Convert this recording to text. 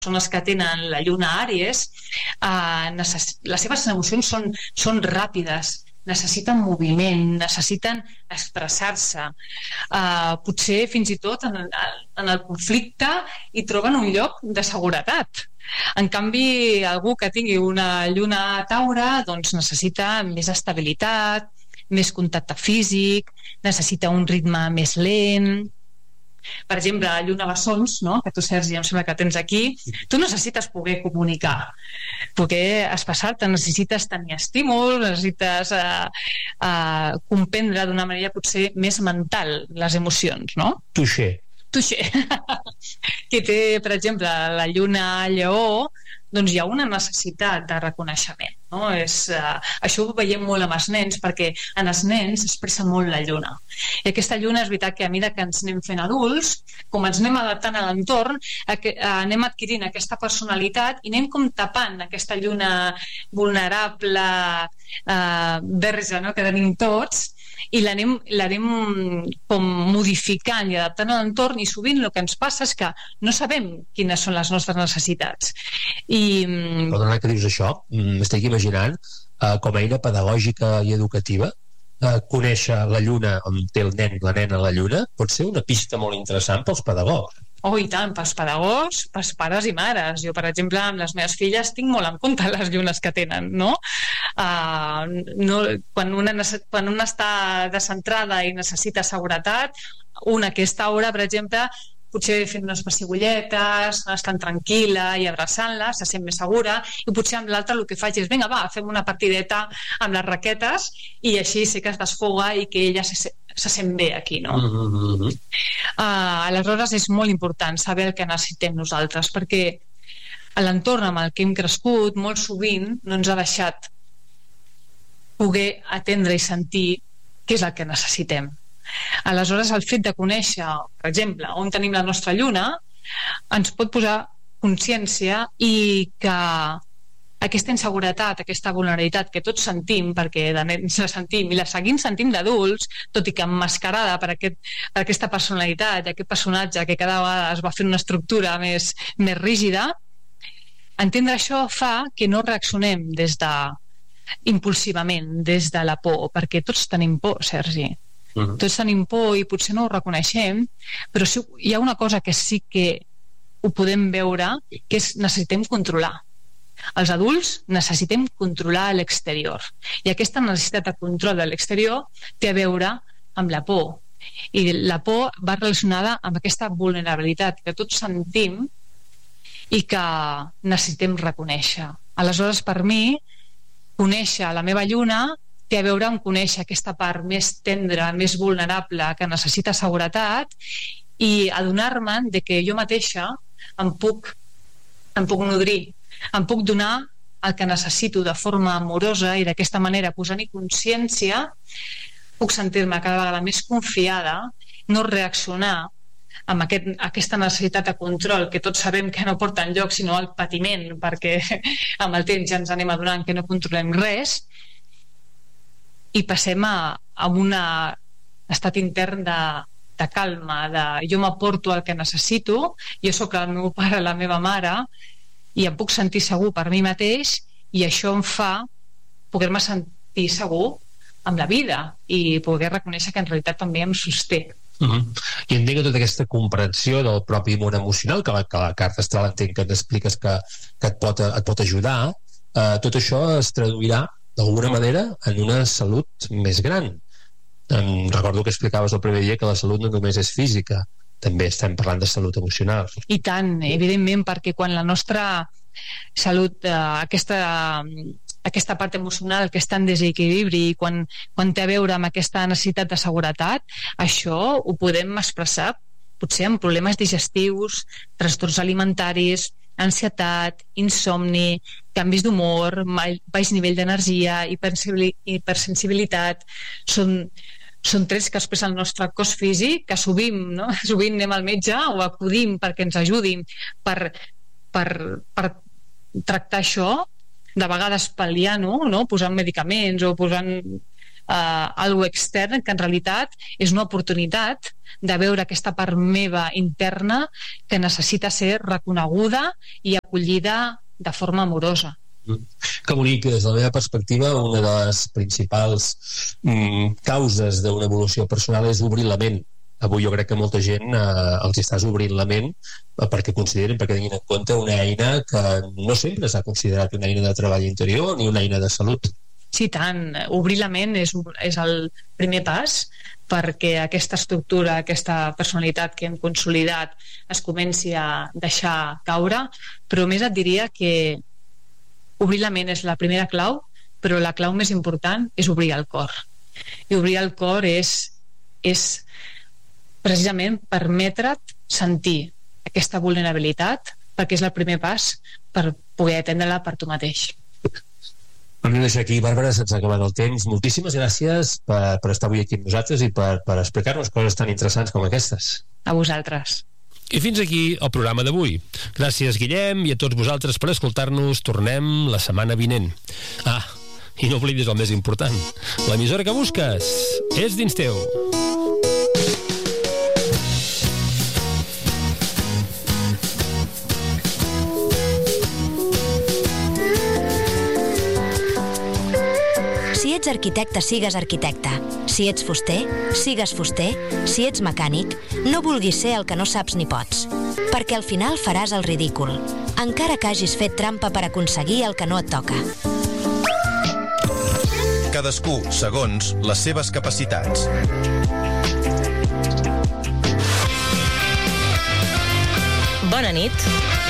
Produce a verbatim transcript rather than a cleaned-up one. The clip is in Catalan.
persones que tenen la lluna a Àries, eh, necess... les seves emocions són, són ràpides, necessiten moviment, necessiten expressar-se, uh, potser fins i tot en, en el conflicte hi troben un lloc de seguretat. En canvi, algú que tingui una lluna a Taure doncs necessita més estabilitat, més contacte físic, necessita un ritme més lent. Per exemple, la lluna bessons, no? Que tu, Sergi, em sembla que tens aquí, tu necessites poder comunicar, poder expressar-te, necessites tenir estímul, necessites uh, uh, comprendre d'una manera potser més mental les emocions, no? Touché. Touché. Que té, per exemple, la lluna a Lleó, doncs hi ha una necessitat de reconeixement, no? És, uh, això ho veiem molt amb els nens, perquè en els nens expressa molt la lluna, i aquesta lluna és veritat que a mesura que ens anem fent adults, com ens anem adaptant a l'entorn, uh, anem adquirint aquesta personalitat i anem com tapant aquesta lluna vulnerable, uh, verge, no? Que tenim tots, i l'anem, l'anem com modificant i adaptant a l'entorn, i sovint el que ens passa és que no sabem quines són les nostres necessitats. I... Perdona que dius això, m'estic imaginant eh, com a eina pedagògica i educativa, eh, conèixer la lluna on té el nen, la nena a la lluna, pot ser una pista molt interessant pels pedagogs. Oh, i tant, pels pedagogs, pels pares i mares. Jo, per exemple, amb les meves filles tinc molt en compte les llunes que tenen, no? Uh, no quan, una, quan una està descentrada i necessita seguretat, una que és Taure, per exemple, potser fent unes pessigolletes, estan tranquil·la i abraçant-la, se sent més segura, i potser amb l'altra el que faig és, vinga, va, fem una partideta amb les raquetes, i així sé que es desfoga i que ella se, se sent bé aquí, no? Mm-hmm. Uh, aleshores és molt important saber el que necessitem nosaltres, perquè l'entorn amb el que hem crescut molt sovint no ens ha deixat poder atendre i sentir què és el que necessitem. Aleshores, el fet de conèixer, per exemple, on tenim la nostra lluna, ens pot posar consciència, i que aquesta inseguretat, aquesta vulnerabilitat que tots sentim, perquè de nens la sentim i la seguim sentint d'adults, tot i que emmascarada per, aquest, per aquesta personalitat i aquest personatge que cada vegada es va fent una estructura més, més rígida, entendre això fa que no reaccionem des de impulsivament, des de la por, perquè tots tenim por, Sergi. Uh-huh. Tots tenim por i potser no ho reconeixem, però sí, hi ha una cosa que sí que ho podem veure, que és necessitem controlar. Els adults necessitem controlar l'exterior, i aquesta necessitat de control de l'exterior té a veure amb la por, i la por va relacionada amb aquesta vulnerabilitat que tots sentim i que necessitem reconèixer. Aleshores, per mi, conèixer la meva lluna té a veure amb conèixer aquesta part més tendra, més vulnerable, que necessita seguretat, i adonar-me'n de que jo mateixa em puc, em puc nodrir, em puc donar el que necessito de forma amorosa, i d'aquesta manera, posant-hi consciència, puc sentir-me cada vegada més confiada, no reaccionar amb aquest, aquesta necessitat de control que tots sabem que no porta enlloc sinó al patiment, perquè amb el temps ja ens anem adonant que no controlem res, i passem a, a un estat intern de, de calma, de jo m'aporto el que necessito, jo sóc el meu pare, la meva mare, i em puc sentir segur per mi mateix, i això em fa poder-me sentir segur amb la vida i poder reconèixer que en realitat també em sosté. Uh-huh. I entenc que tota aquesta comprensió del propi món emocional, que la, que la carta astral entenc que t'expliques que, que et, pot, et pot ajudar, eh, tot això es traduirà d'alguna manera en una salut més gran. Em recordo que explicaves el primer dia que la salut no només és física, també estem parlant de salut emocional. I tant, evidentment, perquè quan la nostra salut, eh, aquesta, aquesta part emocional que està en desequilibri, i quan, quan té a veure amb aquesta necessitat de seguretat, això ho podem expressar potser amb problemes digestius, trastorns alimentaris, ansietat, insomni, canvis d'humor, baix nivell d'energia, hipersensibilitat. Són, són trets que expressen el nostre cos físic, que sovint, no? sovint anem al metge o acudim perquè ens ajudin per, per, per tractar això, de vegades pal·liant-ho, no? Posant medicaments o posant uh, algo extern, que en realitat és una oportunitat de veure aquesta part meva interna que necessita ser reconeguda i acollida de forma amorosa. Que bonic, des de la meva perspectiva, una de les principals mm, causes d'una evolució personal és obrir la ment. Avui jo crec que molta gent eh, els estàs obrint la ment eh, perquè consideren, perquè tinguin en compte una eina que no sempre s'ha considerat una eina de treball interior ni una eina de salut. Sí, tant. Obrir la ment és, és el primer pas perquè aquesta estructura, aquesta personalitat que hem consolidat es comenci a deixar caure, però més et diria que obrir la ment és la primera clau, però la clau més important és obrir el cor. I obrir el cor és, és precisament permetre't sentir aquesta vulnerabilitat, perquè és el primer pas per poder atendre-la per tu mateix. Hem de deixar aquí, Bàrbara, se'ns ha acabat el temps. Moltíssimes gràcies per, per estar avui aquí amb nosaltres i per, per explicar-nos coses tan interessants com aquestes. A vosaltres. I fins aquí el programa d'avui. Gràcies, Guillem, i a tots vosaltres per escoltar-nos. Tornem la setmana vinent. Ah, i no oblidis el més important. L'emissora que busques és dins teu. Si ets arquitecte, sigues arquitecte. Si ets fuster, sigues fuster. Si ets mecànic, no vulguis ser el que no saps ni pots. Perquè al final faràs el ridícul, encara que hagis fet trampa per aconseguir el que no et toca. Cadascú segons les seves capacitats. Bona nit.